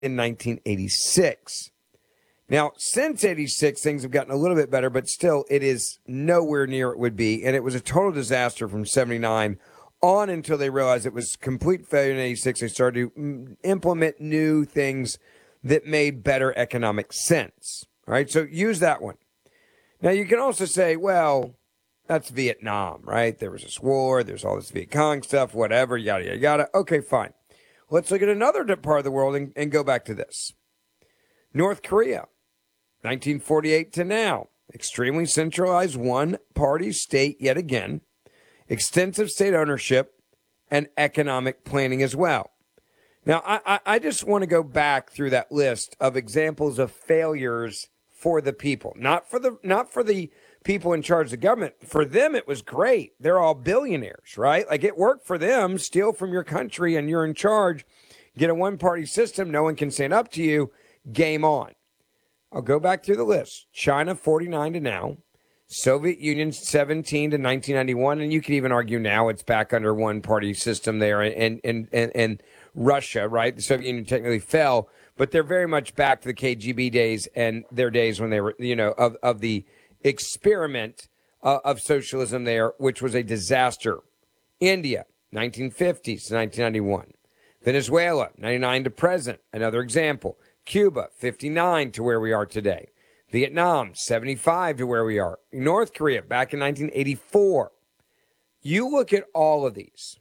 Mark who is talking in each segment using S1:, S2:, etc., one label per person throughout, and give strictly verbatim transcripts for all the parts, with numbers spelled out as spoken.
S1: in nineteen eighty-six. Now, since eighty-six, things have gotten a little bit better, but still, it is nowhere near it would be. And it was a total disaster from seventy-nine on until they realized it was complete failure in eighty-six. They started to implement new things that made better economic sense. All right, so use that one. Now, you can also say, well, that's Vietnam, right? There was this war, there's all this Viet Cong stuff, whatever, yada, yada, yada. Okay, fine. Let's look at another part of the world and, and go back to this. North Korea, nineteen forty-eight to now. Extremely centralized one-party state yet again. Extensive state ownership and economic planning as well. Now, I, I, I just want to go back through that list of examples of failures for the people, not for the not for the people in charge of the government. For them, it was great. They're all billionaires, right? Like, it worked for them. Steal from your country and you're in charge. Get a one-party system. No one can stand up to you. Game on. I'll go back through the list. China, forty-nine to now. Soviet Union, seventeen to nineteen ninety-one. And you could even argue now it's back under one-party system there. And, and, and, and Russia, right? The Soviet Union technically fell, but they're very much back to the K G B days and their days when they were, you know, of, of the experiment uh, of socialism there, which was a disaster. India, nineteen fifties to nineteen ninety-one. Venezuela, ninety-nine to present, another example. Cuba, fifty-nine to where we are today. Vietnam, seventy-five to where we are. North Korea, back in nineteen eighty-four. You look at all of these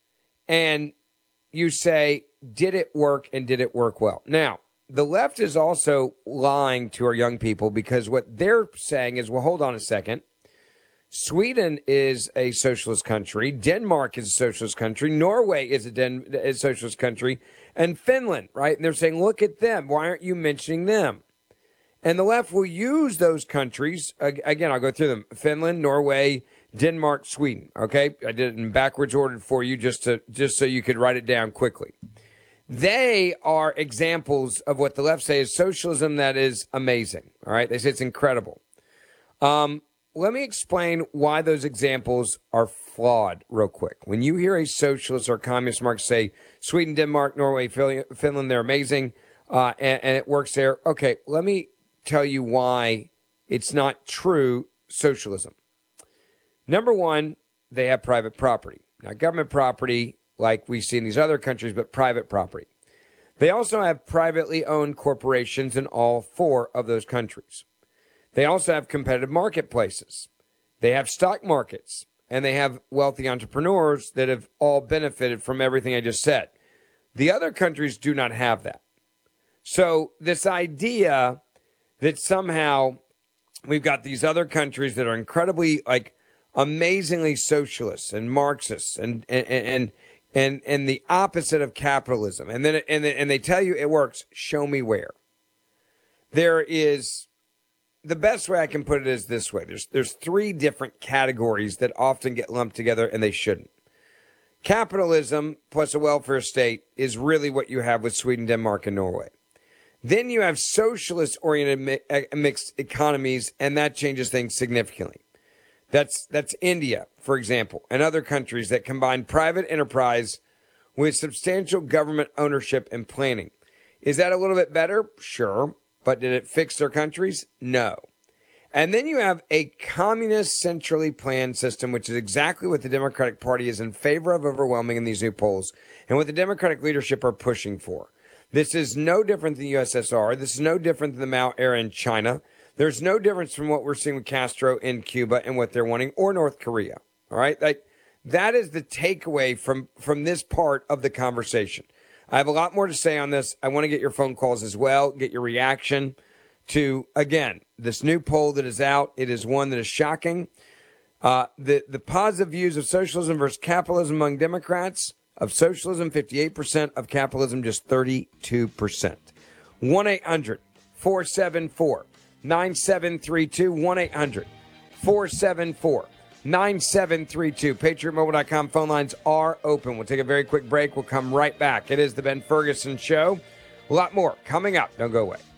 S1: and you say, did it work and did it work well? Now, the left is also lying to our young people because what they're saying is, well, hold on a second. Sweden is a socialist country. Denmark is a socialist country. Norway is a, Den- a socialist country. And Finland, right? And they're saying, look at them. Why aren't you mentioning them? And the left will use those countries. Again, I'll go through them. Finland, Norway, Denmark, Sweden. Okay? I did it in backwards order for you just to just so you could write it down quickly. They are examples of what the left say is socialism that is amazing. All right? They say it's incredible. Um, let me explain why those examples are flawed real quick. When you hear a socialist or communist Marx say Sweden, Denmark, Norway, Finland, they're amazing, uh, and, and it works there. Okay, let me tell you why it's not true socialism. Number one, they have private property. Not government property like we see in these other countries, but private property. They also have privately owned corporations in all four of those countries. They also have competitive marketplaces. They have stock markets, and they have wealthy entrepreneurs that have all benefited from everything I just said. The other countries do not have that. So this idea that somehow we've got these other countries that are incredibly, like, amazingly socialist and Marxist and and and and, and the opposite of capitalism, and then and and they tell you it works. Show me where. There is. The best way I can put it is this way. There's there's three different categories that often get lumped together, and they shouldn't. Capitalism plus a welfare state is really what you have with Sweden, Denmark, and Norway. Then you have socialist-oriented mi- mixed economies, and that changes things significantly. That's that's India, for example, and other countries that combine private enterprise with substantial government ownership and planning. Is that a little bit better? Sure. But did it fix their countries? No. And then you have a communist centrally planned system, which is exactly what the Democratic Party is in favor of overwhelming in these new polls and what the Democratic leadership are pushing for. This is no different than the U S S R. This is no different than the Mao era in China. There's no difference from what we're seeing with Castro in Cuba and what they're wanting, or North Korea. All right? Like, that is the takeaway from, from this part of the conversation. I have a lot more to say on this. I want to get your phone calls as well, get your reaction to, again, this new poll that is out. It is one that is shocking. Uh, the, the positive views of socialism versus capitalism among Democrats. Of socialism, fifty-eight percent. Of capitalism, just thirty-two percent. one eight hundred four seven four nine seven three two. one eight hundred four seven four nine seven three two. Patriot Mobile dot com phone lines are open. We'll take a very quick break. We'll come right back. It is the Ben Ferguson Show. A lot more coming up. Don't go away.